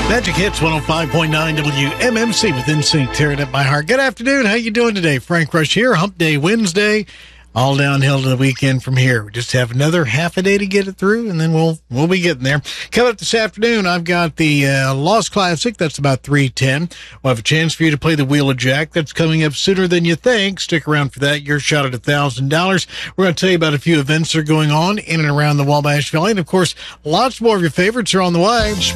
Magic Hits 105.9 WMMC with NSYNC, tearing up my heart. Good afternoon. How you doing today? Frank Rush here. Hump Day Wednesday. All downhill to the weekend from here. We just have another half a day to get it through, and then we'll be getting there. Coming up this afternoon, I've got the Lost Classic. That's about 3:10. We'll have a chance for you to play the Wheel of Jack. That's coming up sooner than you think. Stick around for that. Your shot at $1,000. We're going to tell you about a few events that are going on in and around the Wabash Valley. And, of course, lots more of your favorites are on the way.